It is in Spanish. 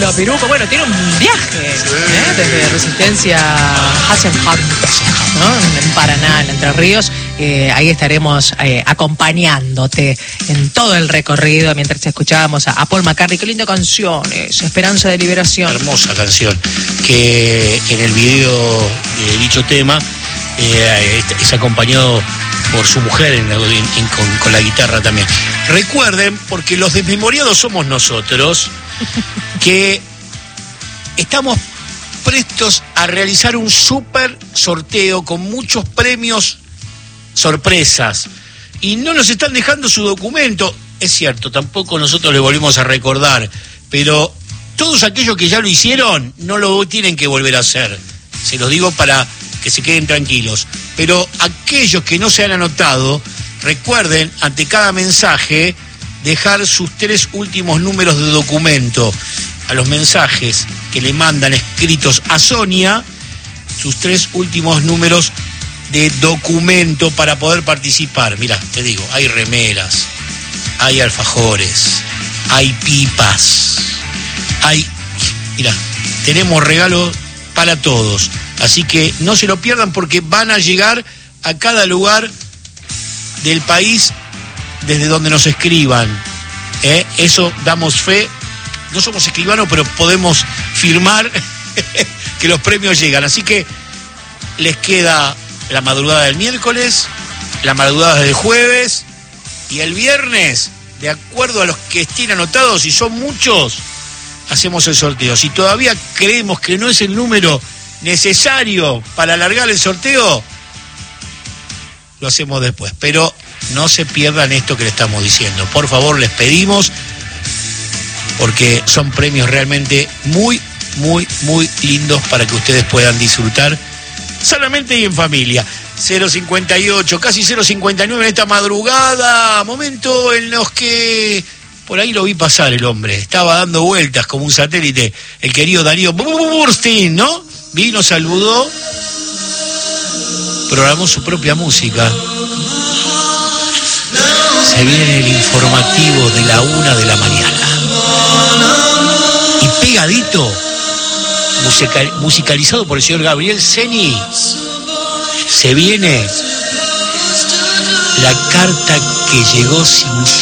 Pablo Pirujo. Bueno, tiene un viaje desde Resistencia Hasenham, ¿no? En Paraná, en Entre Ríos. Ahí estaremos acompañándote en todo el recorrido mientras escuchábamos a Paul McCartney. Qué linda canción, Esperanza de Liberación. Hermosa canción, que en el video de dicho tema es acompañado por su mujer con la guitarra también. Recuerden, porque los desmemoriados somos nosotros, que estamos prestos a realizar un súper sorteo con muchos premios sorpresas. Y no nos están dejando su documento. Es cierto, tampoco nosotros le volvemos a recordar, pero todos aquellos que ya lo hicieron no lo tienen que volver a hacer. Se los digo para que se queden tranquilos. Pero aquellos que no se han anotado, recuerden, ante cada mensaje, dejar sus 3 últimos números de documento. A los mensajes que le mandan escritos a Sonia, sus 3 últimos números de documento para poder participar. Mirá, te digo, hay remeras, hay alfajores, hay pipas, mirá, tenemos regalos para todos. Así que no se lo pierdan porque van a llegar a cada lugar del país desde donde nos escriban. Eso damos fe. No somos escribanos, pero podemos firmar que los premios llegan. Así que les queda la madrugada del miércoles, la madrugada del jueves y el viernes, de acuerdo a los que estén anotados, y son muchos, hacemos el sorteo. Si todavía creemos que no es el número necesario para alargar el sorteo, lo hacemos después. Pero no se pierdan esto que le estamos diciendo. Por favor, les pedimos, porque son premios realmente muy, muy, muy lindos para que ustedes puedan disfrutar solamente y en familia. 058, casi 059 en esta madrugada, momento en los que por ahí lo vi pasar el hombre, estaba dando vueltas como un satélite, el querido Darío Burstein, ¿no? Vino, saludó, programó su propia música. Se viene el informativo de la 1 de la mañana. Y pegadito, musicalizado por el señor Gabriel Ceni, se viene la carta que llegó sin